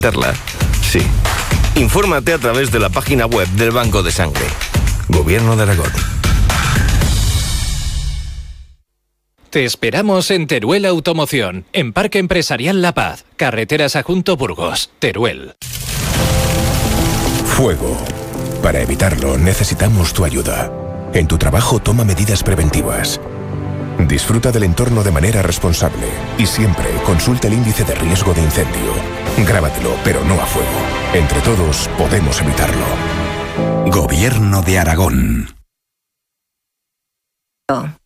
Terla. Sí. Infórmate a través de la página web del Banco de Sangre. Gobierno de Aragón. Te esperamos en Teruel Automoción, en Parque Empresarial La Paz, Carreteras a Junto Burgos, Teruel. Fuego. Para evitarlo necesitamos tu ayuda. En tu trabajo toma medidas preventivas. Disfruta del entorno de manera responsable y siempre consulta el índice de riesgo de incendio. Grábatelo, pero no a fuego. Entre todos podemos evitarlo. Gobierno de Aragón.